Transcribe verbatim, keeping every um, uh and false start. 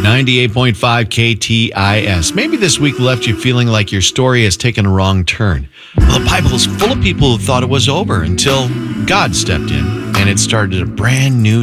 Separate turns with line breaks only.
ninety-eight point five K T I S. Maybe this week left you feeling like your story has taken a wrong turn. Well, the Bible is full of people who thought it was over until God stepped in and it started a brand new